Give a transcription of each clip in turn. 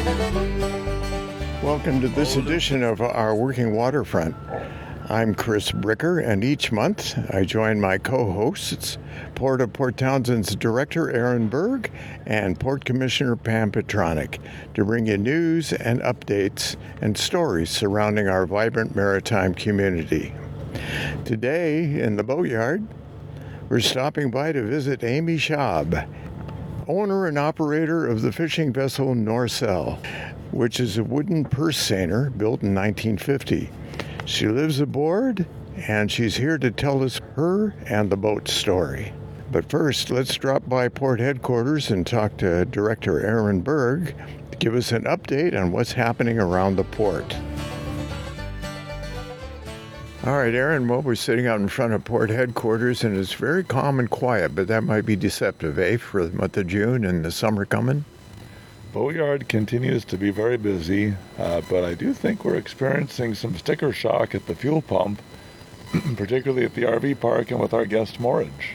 Welcome to this edition of our Working Waterfront. I'm Chris Bricker, and each month I join my co-hosts, Port of Port Townsend's Director Aaron Berg and Port Commissioner Pam Petronic, to bring you news and updates and stories surrounding our vibrant maritime community. Today, in the boatyard, we're stopping by to visit Amy Schaub, owner and operator of the fishing vessel Norcell, which is a wooden purse seiner built in 1950. She lives aboard, and she's here to tell us her and the boat's story. But first, let's drop by port headquarters and talk to Director Aaron Berg to give us an update on what's happening around the port. All right, Aaron, well, we're sitting out in front of port headquarters, and it's very calm and quiet, but that might be deceptive, for the month of June and the summer coming? Boatyard continues to be very busy, but I do think we're experiencing some sticker shock at the fuel pump, particularly at the RV park and with our guest moorage.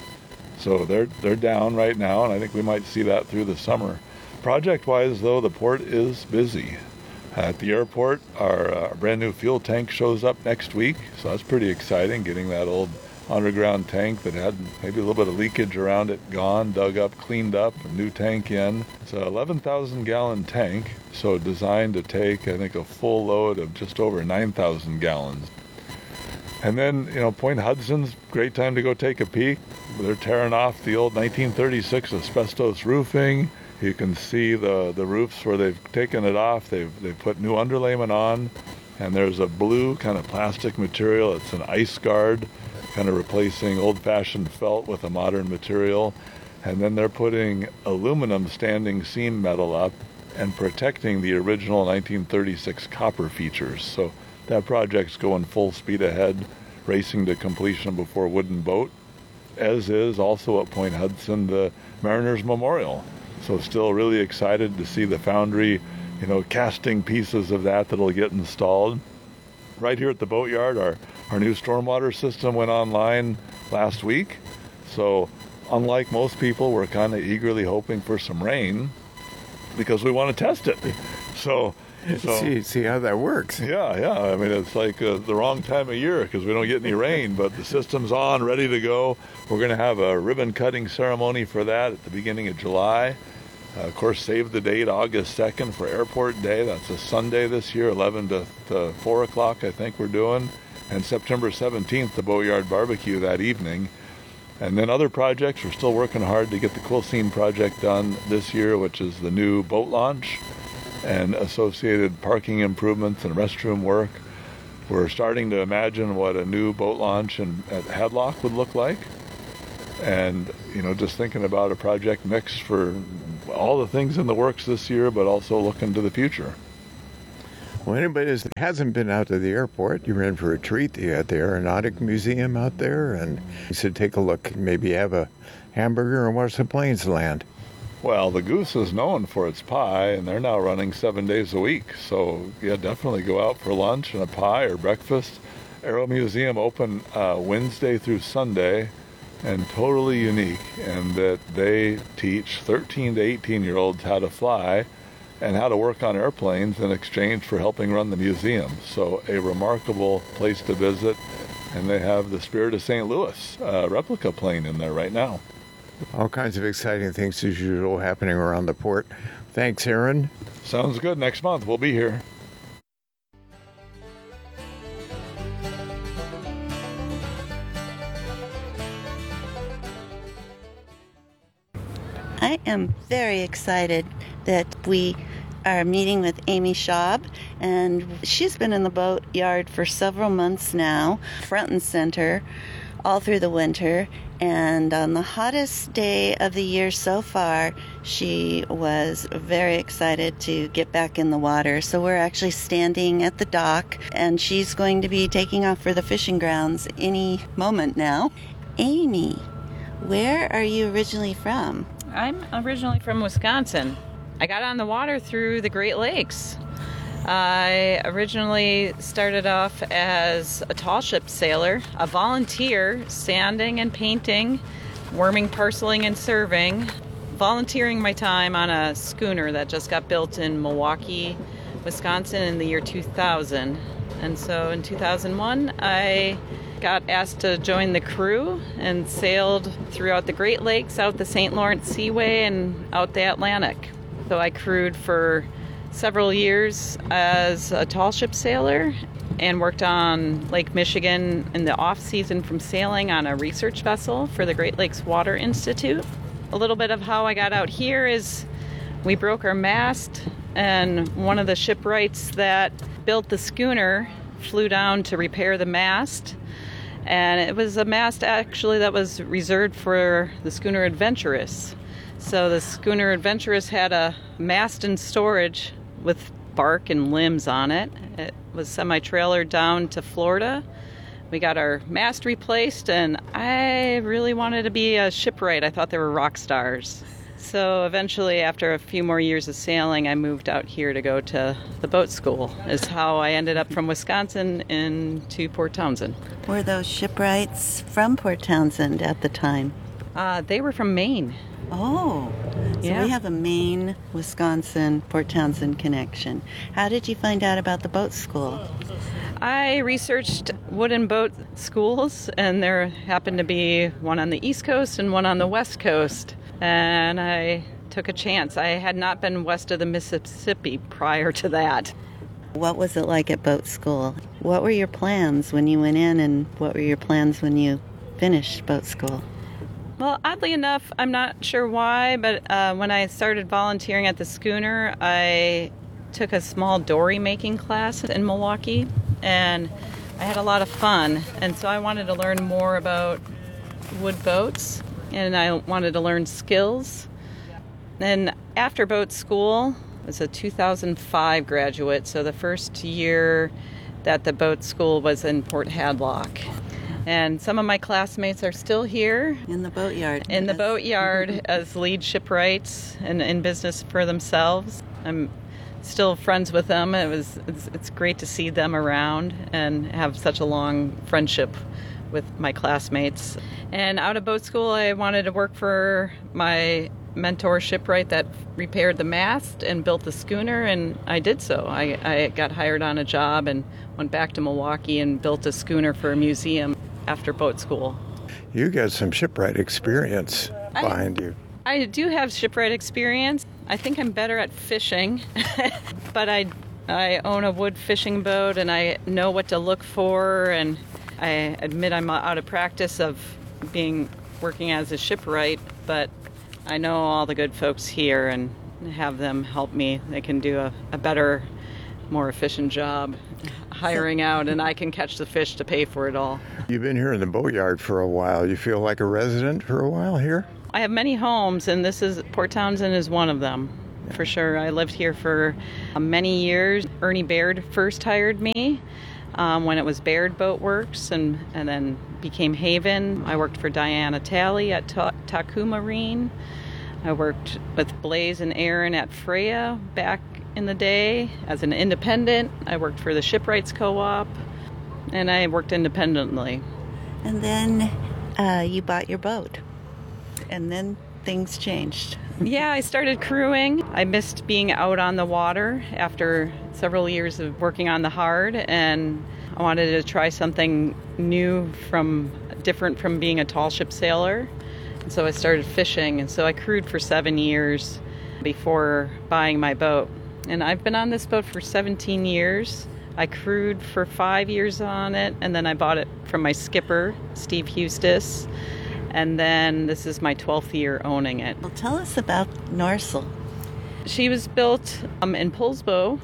So they're down right now, and I think we might see that through the summer. Project-wise, though, the port is busy. At the airport, our brand new fuel tank shows up next week, so that's pretty exciting, getting that old underground tank that had maybe a little bit of leakage around it gone, dug up, cleaned up, a new tank in. It's an 11,000 gallon tank, so designed to take, I think, a full load of just over 9,000 gallons. And then, Point Hudson's great time to go take a peek. They're tearing off the old 1936 asbestos roofing. You can see the roofs where they've taken it off. They've put new underlayment on, and there's a blue kind of plastic material. It's an ice guard, kind of replacing old-fashioned felt with a modern material. And then they're putting aluminum standing seam metal up and protecting the original 1936 copper features. So that project's going full speed ahead, racing to completion before wooden boat, as is also at Point Hudson the Mariners Memorial. So still really excited to see the foundry, casting pieces of that'll get installed. Right here at the boatyard, our new stormwater system went online last week. So unlike most people, we're kind of eagerly hoping for some rain because we want to test it. So see how that works. Yeah. I mean, it's like the wrong time of year because we don't get any rain, but the system's on, ready to go. We're going to have a ribbon cutting ceremony for that at the beginning of July. Of course, save the date, August 2nd for Airport Day. That's a Sunday this year, 11 to 4 o'clock, I think we're doing. And September 17th, the Boatyard Barbecue that evening. And then other projects, we're still working hard to get the Cool Scene project done this year, which is the new boat launch and associated parking improvements and restroom work. We're starting to imagine what a new boat launch at Hadlock would look like. And, just thinking about a project mix for all the things in the works this year, but also looking to the future. Well, anybody that hasn't been out to the airport, you're in for a treat. You got the Aeronautic Museum out there, and you should take a look, maybe have a hamburger and watch the planes land. Well, the Goose is known for its pie, and they're now running 7 days a week. So, yeah, definitely go out for lunch and a pie or breakfast. Aero Museum open Wednesday through Sunday, and totally unique in that they teach 13 to 18-year-olds how to fly and how to work on airplanes in exchange for helping run the museum. So a remarkable place to visit, and they have the Spirit of St. Louis replica plane in there right now. All kinds of exciting things as usual happening around the port. Thanks, Aaron. Sounds good. Next month we'll be here. I am very excited that we are meeting with Amy Schaub, and she's been in the boatyard for several months now, front and center, all through the winter. And on the hottest day of the year so far, she was very excited to get back in the water. So we're actually standing at the dock, and she's going to be taking off for the fishing grounds any moment now. Amy, where are you originally from? I'm originally from Wisconsin. I got on the water through the Great Lakes. I originally started off as a tall ship sailor, a volunteer, sanding and painting, worming, parceling, and serving. volunteering my time on a schooner that just got built in Milwaukee, Wisconsin in the year 2000. And so in 2001, I got asked to join the crew and sailed throughout the Great Lakes, out the St. Lawrence Seaway, and out the Atlantic. So I crewed for several years as a tall ship sailor and worked on Lake Michigan in the off-season from sailing on a research vessel for the Great Lakes Water Institute. A little bit of how I got out here is we broke our mast, and one of the shipwrights that built the schooner flew down to repair the mast. And it was a mast actually that was reserved for the schooner Adventurous. So the schooner Adventurous had a mast in storage with bark and limbs on it. It was semi-trailered down to Florida. We got our mast replaced, and I really wanted to be a shipwright. I thought they were rock stars. So eventually, after a few more years of sailing, I moved out here to go to the boat school. Is how I ended up from Wisconsin into Port Townsend. Were those shipwrights from Port Townsend at the time? They were from Maine. Oh, so Yeah. we have a Maine, Wisconsin, Port Townsend connection. How did you find out about the boat school? I researched wooden boat schools, and there happened to be one on the East Coast and one on the West Coast. And I took a chance. I had not been west of the Mississippi prior to that. What was it like at boat school? What were your plans when you went in, and what were your plans when you finished boat school? Well, oddly enough, I'm not sure why, but when I started volunteering at the schooner, I took a small dory making class in Milwaukee, and I had a lot of fun. And so I wanted to learn more about wood boats, and I wanted to learn skills. Then after boat school, I was a 2005 graduate, so the first year that the boat school was in Port Hadlock. And some of my classmates are still here In the boatyard. in the Yes. boatyard as lead shipwrights and in business for themselves. I'm still friends with them. It's great to see them around and have such a long friendship with my classmates. And out of boat school, I wanted to work for my mentor shipwright that repaired the mast and built the schooner, and I did so. I got hired on a job and went back to Milwaukee and built a schooner for a museum after boat school. You got some shipwright experience behind you. I do have shipwright experience. I think I'm better at fishing, but I own a wood fishing boat, and I know what to look for, and I admit I'm out of practice of working as a shipwright, but I know all the good folks here and have them help me. They can do a better, more efficient job hiring out, and I can catch the fish to pay for it all. You've been here in the boatyard for a while. You feel like a resident for a while here? I have many homes, and Port Townsend is one of them, for sure. I lived here for many years. Ernie Baird first hired me when it was Baird Boat Works, and then became Haven. I worked for Diana Talley at Taku Marine. I worked with Blaze and Aaron at Freya back in the day as an independent. I worked for the Shipwrights Co-op, and I worked independently. And then you bought your boat. And then things changed. Yeah, I started crewing. I missed being out on the water after several years of working on the hard, and I wanted to try something new, different from being a tall ship sailor. And so I started fishing, and so I crewed for 7 years before buying my boat. And I've been on this boat for 17 years. I crewed for 5 years on it, and then I bought it from my skipper, Steve Hustis. And then this is my 12th year owning it. Well, tell us about Norsel. She was built in Poulsbo,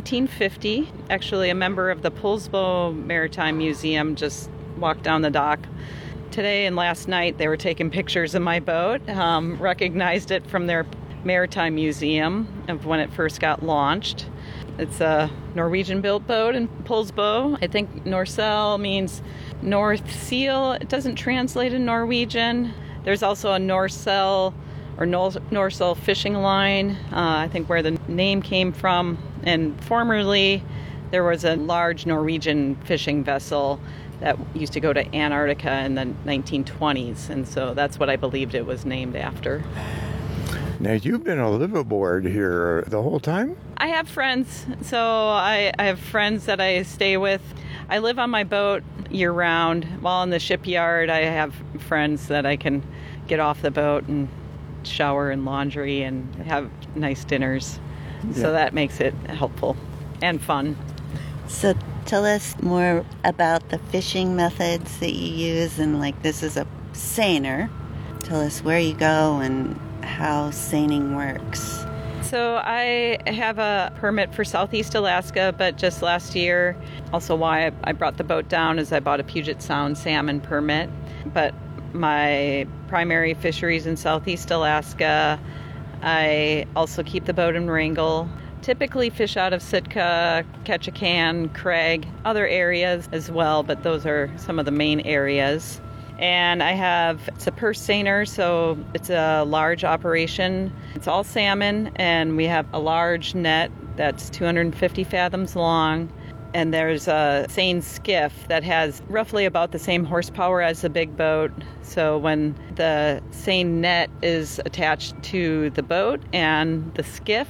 1950. Actually, a member of the Poulsbo Maritime Museum just walked down the dock today and last night. They were taking pictures of my boat, recognized it from their Maritime Museum of when it first got launched. It's a Norwegian-built boat in Poulsbo. I think Norsel means North Seal. It doesn't translate in Norwegian. There's also a Norsel or Norsel fishing line, I think where the name came from. And formerly, there was a large Norwegian fishing vessel that used to go to Antarctica in the 1920s. And so that's what I believed it was named after. Now, you've been a liveaboard here the whole time? I have friends, so I have friends that I stay with. I live on my boat year-round. While in the shipyard, I have friends that I can get off the boat and shower and laundry and have nice dinners. Yeah. So that makes it helpful and fun. So tell us more about the fishing methods that you use, and like this is a seiner. Tell us where you go and how seining works. So I have a permit for Southeast Alaska, but just last year, also why I brought the boat down is I bought a Puget Sound salmon permit. But my primary fisheries in Southeast Alaska, I also keep the boat in Wrangell. Typically fish out of Sitka, Ketchikan, Craig, other areas as well, but those are some of the main areas. And it's a purse seiner, so it's a large operation. It's all salmon, and we have a large net that's 250 fathoms long. And there's a seine skiff that has roughly about the same horsepower as the big boat. So when the seine net is attached to the boat and the skiff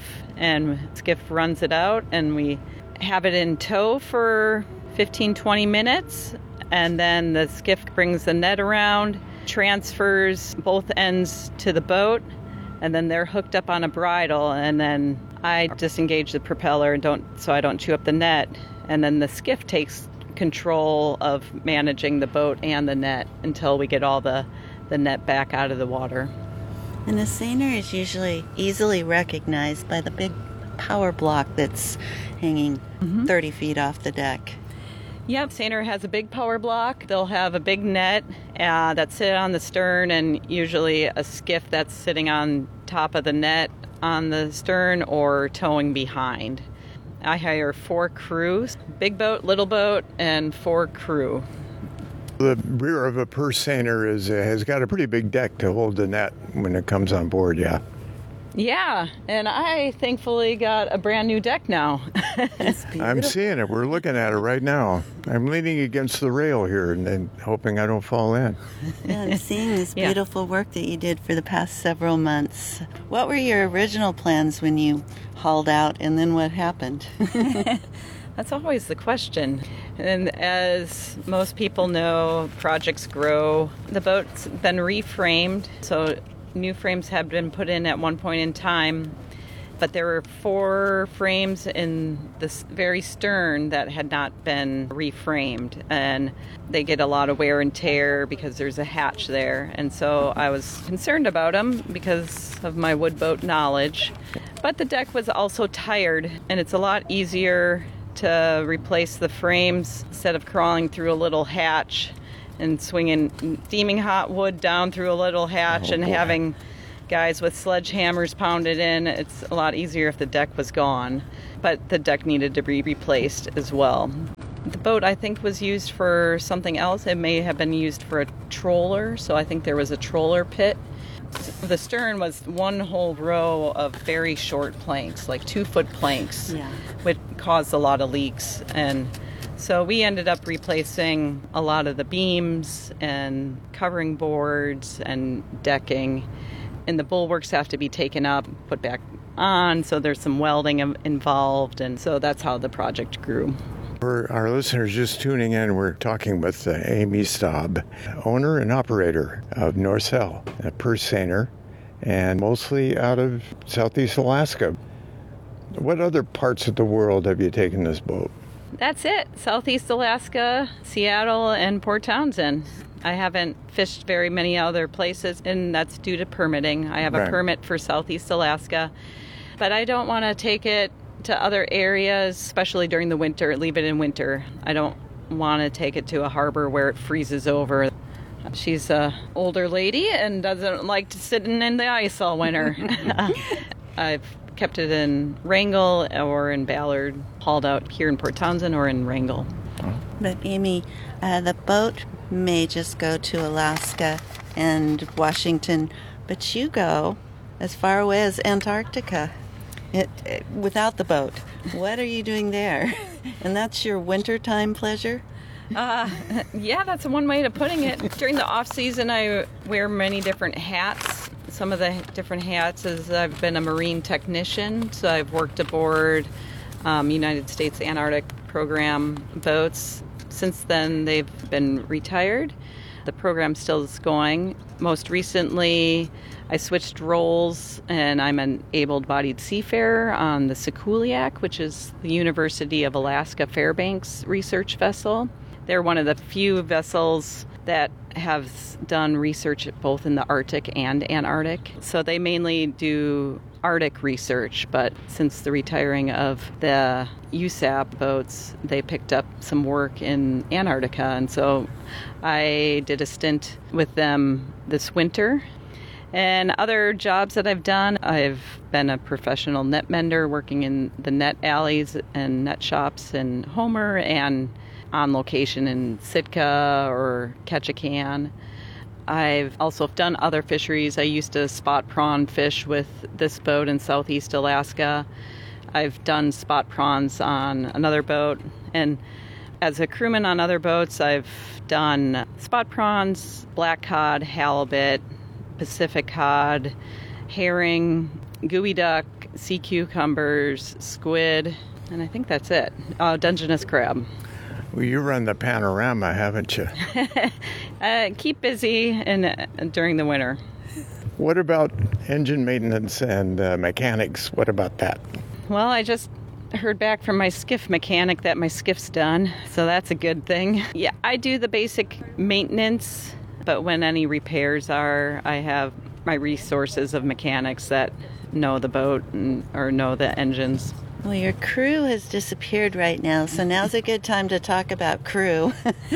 runs it out, and we have it in tow for 15-20 minutes. And then the skiff brings the net around, transfers both ends to the boat, and then they're hooked up on a bridle. And then I disengage the propeller so I don't chew up the net. And then the skiff takes control of managing the boat and the net until we get all the net back out of the water. And a seiner is usually easily recognized by the big power block that's hanging 30 feet off the deck. Yep, seiner has a big power block. They'll have a big net that's sit on the stern, and usually a skiff that's sitting on top of the net on the stern or towing behind. I hire 4 crews, big boat, little boat, and 4 crew. The rear of a purse seiner has got a pretty big deck to hold the net when it comes on board, yeah. Yeah, and I thankfully got a brand new deck now. I'm seeing it. We're looking at it right now. I'm leaning against the rail here and hoping I don't fall in. Yeah, I'm seeing this beautiful work that you did for the past several months. What were your original plans when you hauled out, and then what happened? That's always the question. And as most people know, projects grow. The boat's been reframed, so new frames have been put in at one point in time, but there were 4 frames in this very stern that had not been reframed, and they get a lot of wear and tear because there's a hatch there. And so I was concerned about them because of my wood boat knowledge. But the deck was also tired, and it's a lot easier to replace the frames instead of crawling through a little hatch and swinging steaming hot wood down through a little hatch and having guys with sledgehammers pound it in. It's a lot easier if the deck was gone, but the deck needed to be replaced as well. The boat, I think, was used for something else. It may have been used for a troller, so I think there was a troller pit. The stern was one whole row of very short planks, like 2-foot planks, which caused a lot of leaks. And so we ended up replacing a lot of the beams and covering boards and decking. And the bulwarks have to be taken up, put back on, so there's some welding involved. And so that's how the project grew. For our listeners just tuning in, we're talking with Amy Staub, owner and operator of Norcell, a purse seiner, and mostly out of Southeast Alaska. What other parts of the world have you taken this boat? That's it. Southeast Alaska, Seattle, and Port Townsend. I haven't fished very many other places, and that's due to permitting. I have a permit for Southeast Alaska, but I don't want to take it to other areas, especially during the winter, leave it in winter. I don't want to take it to a harbor where it freezes over. She's an older lady and doesn't like to sit in the ice all winter. I've kept it in Wrangell or in Ballard, hauled out here in Port Townsend or in Wrangell. But Amy, the boat may just go to Alaska and Washington, but you go as far away as Antarctica. Without the boat. What are you doing there? And that's your wintertime pleasure? Yeah, that's one way of putting it. During the off season, I wear many different hats. Some of the different hats is I've been a marine technician, so I've worked aboard United States Antarctic Program boats. Since then, they've been retired. The program still is going. Most recently, I switched roles, and I'm an able-bodied seafarer on the Sikuliaq, which is the University of Alaska Fairbanks research vessel. They're one of the few vessels that have done research both in the Arctic and Antarctic. So they mainly do Arctic research, but since the retiring of the USAP boats, they picked up some work in Antarctica. And so I did a stint with them this winter. And other jobs that I've done, I've been a professional net mender working in the net alleys and net shops in Homer and on location in Sitka or Ketchikan. I've also done other fisheries. I used to spot prawn fish with this boat in southeast Alaska. I've done spot prawns on another boat. And as a crewman on other boats, I've done spot prawns, black cod, halibut, Pacific cod, herring, gooey duck, sea cucumbers, squid, and I think that's it. Dungeness crab. Well, you run the panorama, haven't you? Keep busy during the winter. What about engine maintenance and mechanics? What about that? Well, I just heard back from my skiff mechanic that my skiff's done, so that's a good thing. Yeah, I do the basic maintenance, but when any repairs are, I have my resources of mechanics that know the boat or know the engines. Well, your crew has disappeared right now, so now's a good time to talk about crew.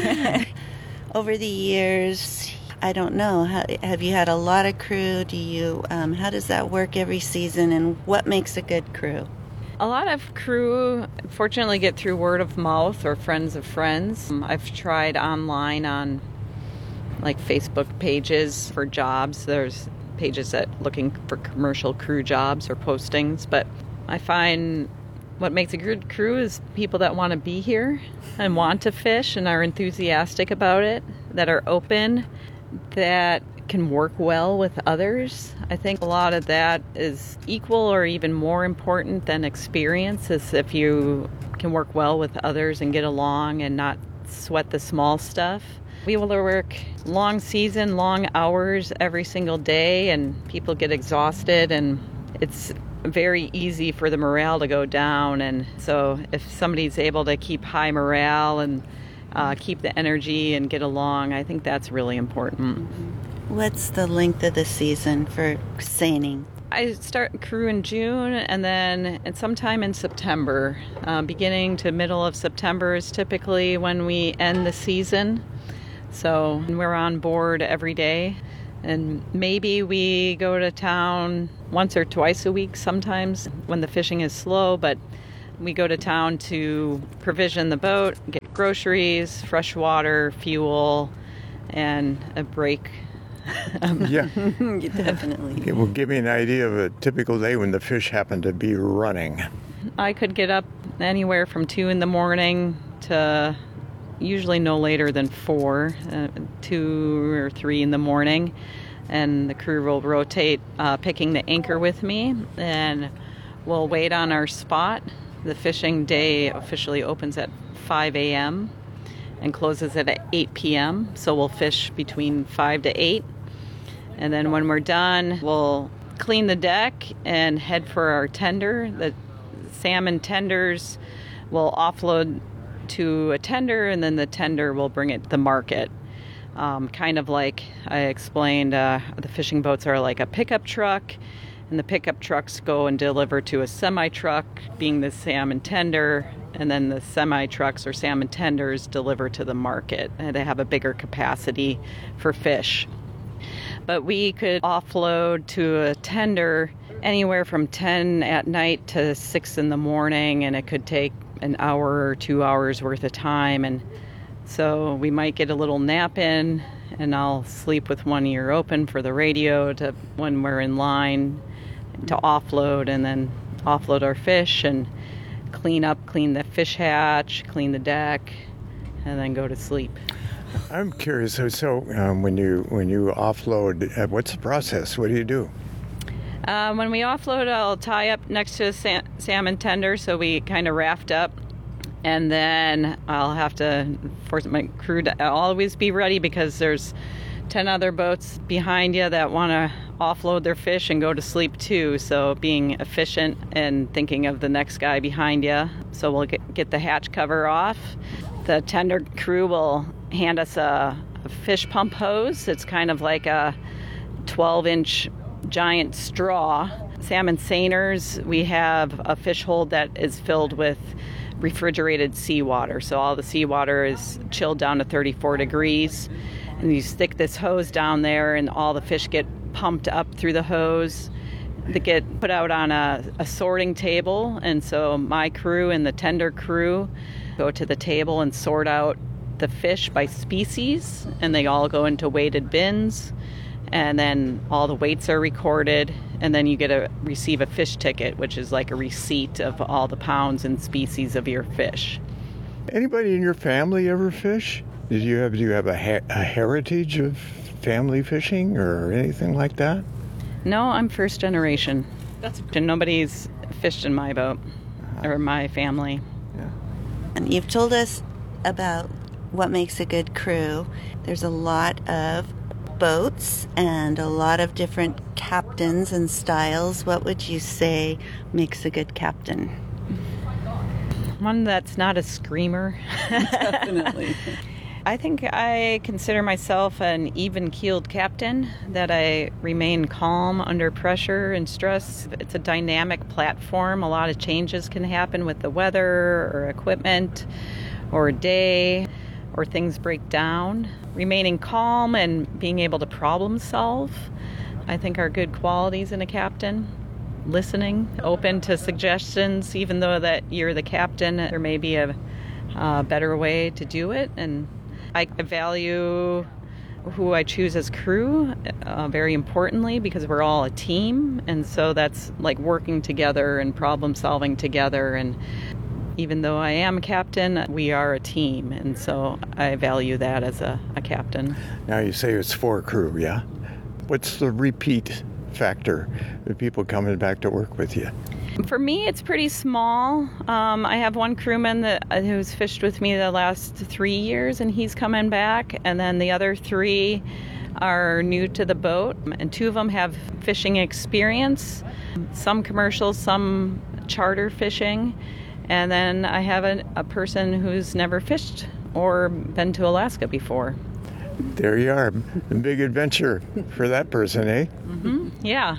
Over the years, I don't know, have you had a lot of crew? Do you? How does that work every season, and what makes a good crew? A lot of crew, fortunately, get through word of mouth or friends of friends. I've tried online on like Facebook pages for jobs. There's pages that looking for commercial crew jobs or postings, but I find what makes a good crew is people that want to be here and want to fish and are enthusiastic about it, that are open, that can work well with others. I think a lot of that is equal or even more important than experience, is if you can work well with others and get along and not sweat the small stuff. We will work long season, long hours every single day, and people get exhausted, and it's very easy for the morale to go down. And so if somebody's able to keep high morale and keep the energy and get along, I think that's really important. What's the length of the season for seining? I start crew in June, and then sometime in September. Beginning to middle of September is typically when we end the season. So we're on board every day. And maybe we go to town once or twice a week sometimes when the fishing is slow, but we go to town to provision the boat, get groceries, fresh water, fuel, and a break. Yeah. Definitely. It will give me an idea of a typical day when the fish happen to be running. I could get up anywhere from 2 in the morning to usually no later than 4, 2 or 3 in the morning, and the crew will rotate picking the anchor with me, and we'll wait on our spot. The fishing day officially opens at 5 a.m. and closes at 8 p.m., so we'll fish between 5 to 8, and then when we're done, we'll clean the deck and head for our tender. The salmon tenders will offload to a tender, and then the tender will bring it to the market. Kind of like I explained, the fishing boats are like a pickup truck, and the pickup trucks go and deliver to a semi-truck, being the salmon tender, and then the semi-trucks or salmon tenders deliver to the market. And they have a bigger capacity for fish. But we could offload to a tender anywhere from 10 at night to 6 in the morning, and it could take an hour or 2 hours worth of time. And so we might get a little nap in, and I'll sleep with one ear open for the radio to when we're in line to offload, and then offload our fish and clean the fish hatch, clean the deck, and then go to sleep. I'm curious. When you offload, what's the process? What do you do? When we offload, I'll tie up next to a salmon tender, so we kind of raft up. And then I'll have to force my crew to always be ready, because there's 10 other boats behind you that want to offload their fish and go to sleep too. So being efficient and thinking of the next guy behind you. So we'll get the hatch cover off. The tender crew will hand us a fish pump hose. It's kind of like a 12-inch giant straw. Salmon seiners, we have a fish hold that is filled with refrigerated seawater. So all the seawater is chilled down to 34 degrees. And you stick this hose down there, and all the fish get pumped up through the hose. They get put out on a sorting table. And so my crew and the tender crew go to the table and sort out the fish by species. And they all go into weighted bins. And then all the weights are recorded. And then you receive a fish ticket, which is like a receipt of all the pounds and species of your fish. Anybody in your family ever fish? Do you have a heritage of family fishing or anything like that? No, I'm first generation. And nobody's fished in my boat or my family. Yeah. And you've told us about what makes a good crew. There's a lot of boats and a lot of different captains and styles. What would you say makes a good captain? One that's not a screamer. Definitely. I think I consider myself an even-keeled captain, that I remain calm under pressure and stress. It's a dynamic platform. A lot of changes can happen with the weather or equipment or a day, or things break down. Remaining calm and being able to problem solve, I think, are good qualities in a captain. Listening, open to suggestions, even though that you're the captain, there may be a better way to do it. And I value who I choose as crew very importantly, because we're all a team. And so that's like working together and problem solving together. And even though I am a captain, we are a team. And so I value that as a captain. Now you say it's 4 crew, yeah? What's the repeat factor of people coming back to work with you? For me, it's pretty small. I have one crewman who's fished with me the last 3 years, and he's coming back. And then the other 3 are new to the boat, and 2 of them have fishing experience, some commercial, some charter fishing. And then I have a person who's never fished or been to Alaska before. There you are. A big adventure for that person, eh? Mm-hmm. Yeah.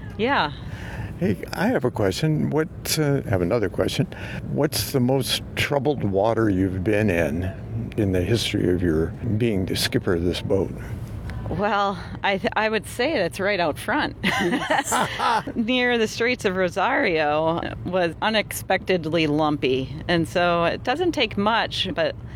Hey, I have a question. I have another question. What's the most troubled water you've been in the history of your being the skipper of this boat? Well, I would say that's right out front. Near the Straits of Rosario was unexpectedly lumpy. And so it doesn't take much, but